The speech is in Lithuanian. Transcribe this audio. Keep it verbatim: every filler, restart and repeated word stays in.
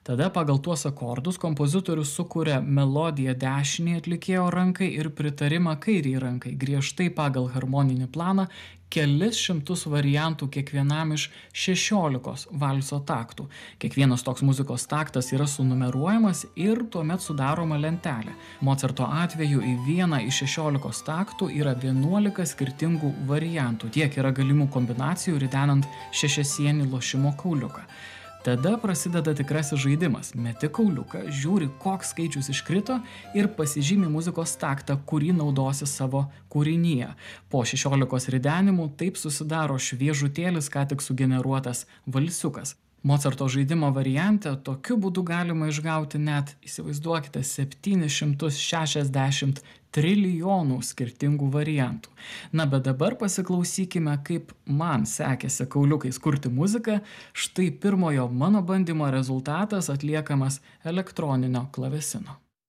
Tada pagal tuos akordus kompozitorius sukuria melodiją dešiniai atlikėjo rankai ir pritarimą kairiai rankai, griežtai pagal harmoninį planą, kelis šimtus variantų kiekvienam iš šešiolikos valso taktų. Kiekvienas toks muzikos taktas yra sunumeruojamas ir tuomet sudaroma lentelė. Mocarto atveju į vieną iš šešiolikos taktų yra vienuolika skirtingų variantų. Tiek yra galimų kombinacijų ridenant šešiasienį lošimo kauliuką. Tada prasideda tikrasis žaidimas. Meti kauliuką, žiūri, koks skaičius iškrito ir pasižymi muzikos taktą, kurį naudosi savo kūrinyje. Po šešiolikos ridenimų taip susidaro šviežutėlis, ką tik sugeneruotas valsiukas. Mocarto žaidimo variante tokiu būdu galima išgauti net, įsivaizduokite, septynis šimtus šešiasdešimt trilijonų skirtingų variantų. Na, bet dabar pasiklausykime, kaip man sekėsi kauliukais kurti muziką. Štai pirmojo mano bandymo rezultatas atliekamas elektroninio klavesino.